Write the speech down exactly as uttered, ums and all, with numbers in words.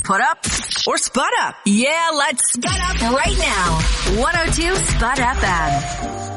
Put up or spud up? Yeah, let's spud up right now. one oh two Spud F M.